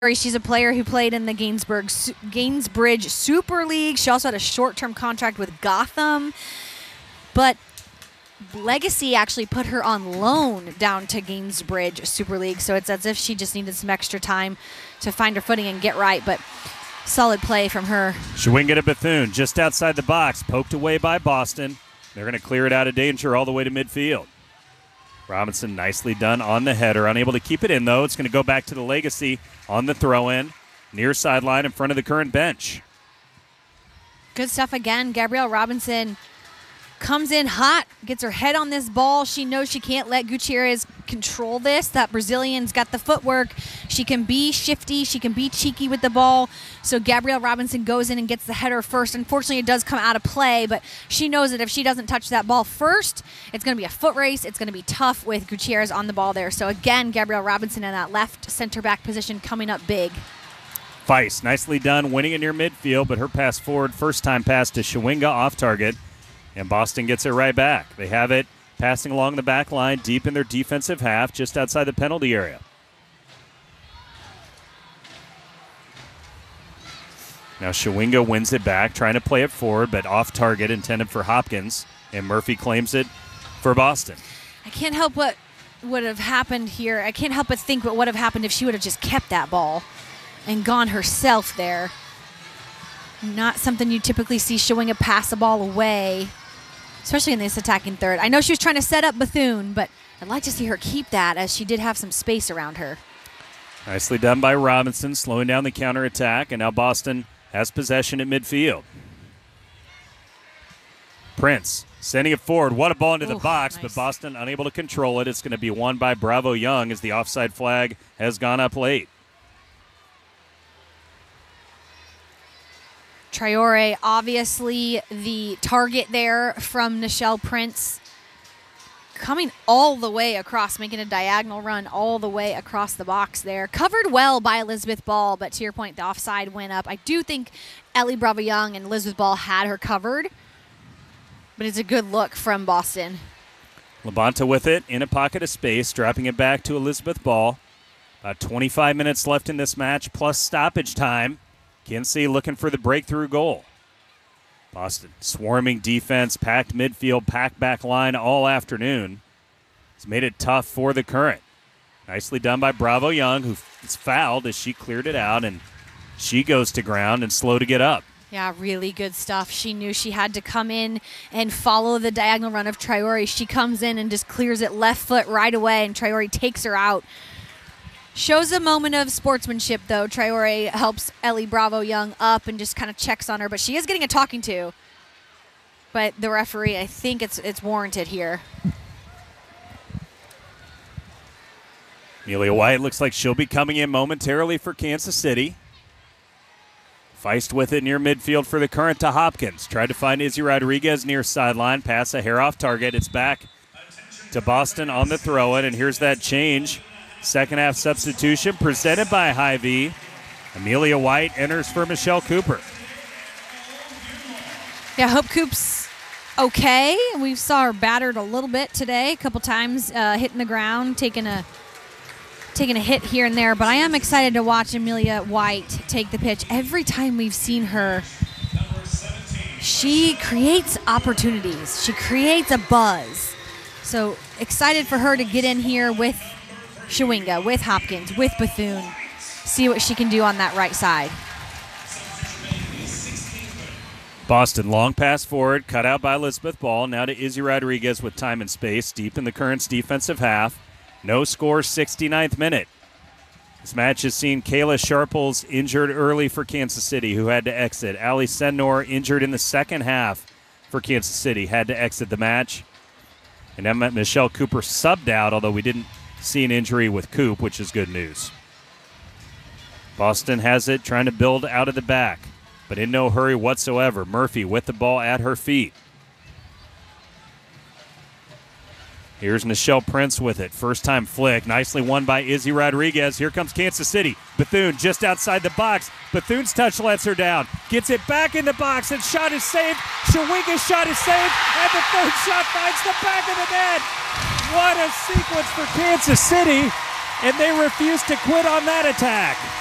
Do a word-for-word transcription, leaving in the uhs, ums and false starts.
She's a player who played in the Gainsburg, Gainsbridge Super League. She also had a short-term contract with Gotham. But Legacy actually put her on loan down to Gainsbridge Super League. So it's as if she just needed some extra time to find her footing and get right. But solid play from her. Shawinga to Bethune, just outside the box, poked away by Boston. They're going to clear it out of danger all the way to midfield. Robinson nicely done on the header. Unable to keep it in, though. It's going to go back to the Legacy on the throw-in. Near sideline in front of the current bench. Good stuff again. Gabrielle Robinson comes in hot, gets her head on this ball. She knows she can't let Gutierrez control this. That Brazilian's got the footwork. She can be shifty. She can be cheeky with the ball. So Gabrielle Robinson goes in and gets the header first. Unfortunately, it does come out of play, but she knows that if she doesn't touch that ball first, it's going to be a foot race. It's going to be tough with Gutierrez on the ball there. So again, Gabrielle Robinson in that left center back position coming up big. Feist, nicely done, winning it near midfield, but her pass forward, first time pass to Shawinga off target. And Boston gets it right back. They have it passing along the back line, deep in their defensive half, just outside the penalty area. Now Shawinga wins it back, trying to play it forward, but off target, intended for Hopkins. And Murphy claims it for Boston. I can't help what would have happened here. I can't help but think what would have happened if she would have just kept that ball and gone herself there. Not something you typically see Shawinga pass the ball away, especially in this attacking third. I know she was trying to set up Bethune, but I'd like to see her keep that as she did have some space around her. Nicely done by Robinson, slowing down the counterattack, and now Boston has possession at midfield. Prince sending it forward. What a ball into Ooh, the box, nice. But Boston unable to control it. It's going to be won by Bravo Young as the offside flag has gone up late. Traore, obviously the target there from Nichelle Prince, coming all the way across, making a diagonal run all the way across the box there. Covered well by Elizabeth Ball, but to your point, the offside went up. I do think Ellie Bravo Young and Elizabeth Ball had her covered, but it's a good look from Boston. Labonta with it in a pocket of space, dropping it back to Elizabeth Ball. About twenty-five minutes left in this match, plus stoppage time. Kinsey looking for the breakthrough goal. Boston swarming defense, packed midfield, packed back line all afternoon. It's made it tough for the Current. Nicely done by Bravo Young, who is fouled as she cleared it out, and she goes to ground and slow to get up. Yeah, really good stuff. She knew she had to come in and follow the diagonal run of Traore. She comes in and just clears it left foot right away, and Traore takes her out. Shows a moment of sportsmanship, though. Traore helps Ellie Bravo Young up and just kind of checks on her, but she is getting a talking to. But the referee, I think it's it's warranted here. Amelia White looks like she'll be coming in momentarily for Kansas City. Feist with it near midfield for the Current to Hopkins. Tried to find Izzy Rodriguez near sideline. Pass a hair off target. It's back to Boston on the throw-in, and here's that change. Second half substitution presented by Hy-Vee. Amelia White enters for Michelle Cooper. Yeah, Hope Coop's okay. We saw her battered a little bit today, a couple times uh, hitting the ground, taking a taking a hit here and there. But I am excited to watch Amelia White take the pitch. Every time we've seen her, she creates opportunities. She creates a buzz. So excited for her to get in here with Shawinga, with Hopkins, with Bethune. See what she can do on that right side. Boston, long pass forward, cut out by Elizabeth Ball. Now to Izzy Rodriguez with time and space, deep in the Current's defensive half. No score, sixty-ninth minute. This match has seen Kayla Sharples injured early for Kansas City, who had to exit. Ali Senor injured in the second half for Kansas City, had to exit the match. And that meant Michelle Cooper subbed out, although we didn't see an injury with Coop, which is good news. Boston has it, trying to build out of the back, but in no hurry whatsoever. Murphy with the ball at her feet. Here's Nichelle Prince with it. First time flick. Nicely won by Izzy Rodriguez. Here comes Kansas City. Bethune just outside the box. Bethune's touch lets her down. Gets it back in the box, and shot is saved. Shawinga's shot is saved, and the third shot finds the back of the net. What a sequence for Kansas City, and they refuse to quit on that attack.